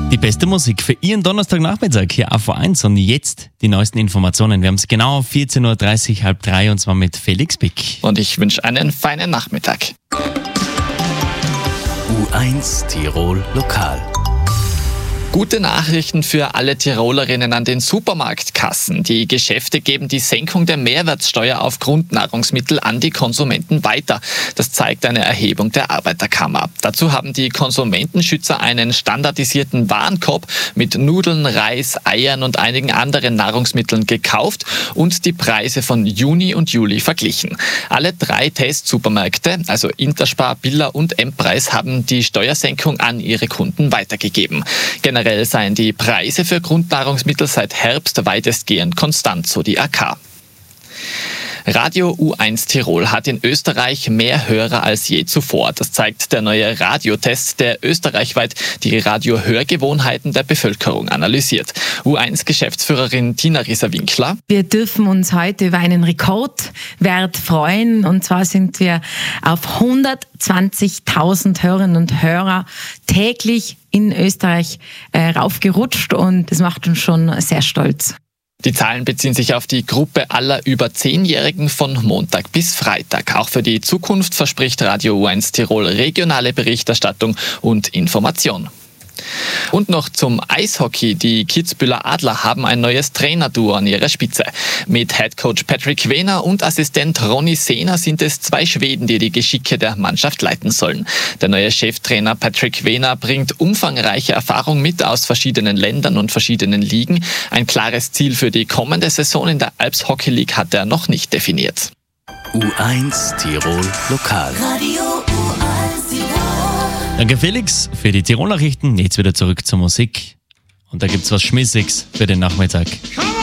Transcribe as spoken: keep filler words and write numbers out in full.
Die beste Musik für Ihren Donnerstagnachmittag hier auf A eins und jetzt die neuesten Informationen. Wir haben es genau um vierzehn Uhr dreißig, halb drei und zwar mit Felix Pick. Und ich wünsche einen feinen Nachmittag. U eins Tirol Lokal. Gute Nachrichten für alle Tirolerinnen an den Supermarktkassen. Die Geschäfte geben die Senkung der Mehrwertsteuer auf Grundnahrungsmittel an die Konsumenten weiter. Das zeigt eine Erhebung der Arbeiterkammer. Dazu haben die Konsumentenschützer einen standardisierten Warenkorb mit Nudeln, Reis, Eiern und einigen anderen Nahrungsmitteln gekauft und die Preise von Juni und Juli verglichen. Alle drei Testsupermärkte, also Interspar, Billa und M-Preis, haben die Steuersenkung an ihre Kunden weitergegeben. Generell seien die Preise für Grundnahrungsmittel seit Herbst weitestgehend konstant, so die A K. Radio U eins Tirol hat in Österreich mehr Hörer als je zuvor. Das zeigt der neue Radiotest, der österreichweit die Radiohörgewohnheiten der Bevölkerung analysiert. U eins Geschäftsführerin Tina Rieser-Winkler. Wir dürfen uns heute über einen Rekordwert freuen. Und zwar sind wir auf hundertzwanzigtausend Hörerinnen und Hörer täglich in Österreich äh, raufgerutscht. Und das macht uns schon sehr stolz. Die Zahlen beziehen sich auf die Gruppe aller über Zehnjährigen von Montag bis Freitag. Auch für die Zukunft verspricht Radio U eins Tirol regionale Berichterstattung und Information. Und noch zum Eishockey. Die Kitzbüheler Adler haben ein neues Trainerduo an ihrer Spitze. Mit Headcoach Patrick Wehner und Assistent Ronny Sehner sind es zwei Schweden, die die Geschicke der Mannschaft leiten sollen. Der neue Cheftrainer Patrick Wehner bringt umfangreiche Erfahrung mit aus verschiedenen Ländern und verschiedenen Ligen. Ein klares Ziel für die kommende Saison in der Alps Hockey League hat er noch nicht definiert. U eins Tirol Lokal. Radio U eins Tirol. Danke Felix für die Tirol-Nachrichten. Jetzt wieder zurück zur Musik. Und da gibt's was Schmissiges für den Nachmittag. Come on!